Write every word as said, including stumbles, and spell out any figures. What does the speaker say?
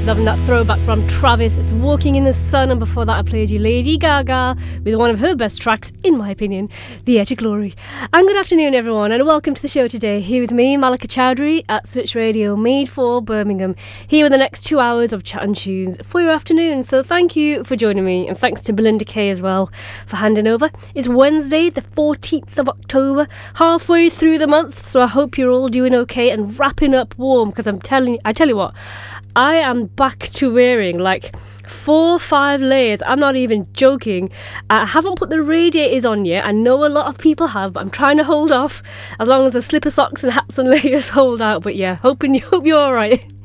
Loving that throwback from Travis. It's Walking in the Sun, and before that I played you Lady Gaga with one of her best tracks, in my opinion, The Edge of Glory. And good afternoon everyone, and welcome to the show today. Here with me, Malika Chowdhury at Switch Radio, made for Birmingham. Here with the next two hours of chat and tunes for your afternoon. So thank you for joining me, and thanks to Belinda Kay as well for handing over. It's Wednesday, the fourteenth of October, halfway through the month, so I hope you're all doing okay and wrapping up warm, because I'm telling you, I tell you what, I am back to wearing like four or five layers. I'm not even joking. I haven't put the radiators on yet. I know a lot of people have, but I'm trying to hold off as long as the slipper socks and hats and layers hold out. But yeah, hoping you hope you're all right.